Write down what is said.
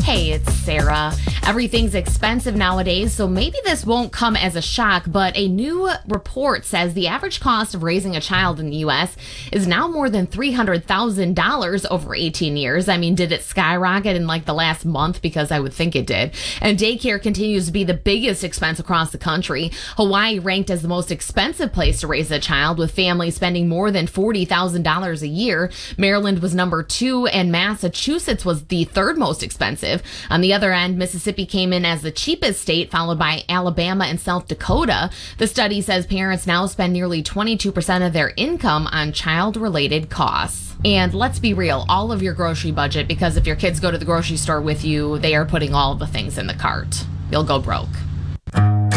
Hey, it's Sarah. Everything's expensive nowadays, so maybe this won't come as a shock, but a new report says the average cost of raising a child in the U.S. is now more than $300,000 over 18 years. I mean, did it skyrocket in like the last month? Because I would think it did. And daycare continues to be the biggest expense across the country. Hawaii ranked as the most expensive place to raise a child, with families spending more than $40,000 a year. Maryland was number 2, and Massachusetts was the third most expensive. On the other end, Mississippi came in as the cheapest state, followed by Alabama and South Dakota. The study says parents now spend nearly 22% of their income on child-related costs. And let's be real, all of your grocery budget, because if your kids go to the grocery store with you, they are putting all of the things in the cart. You'll go broke.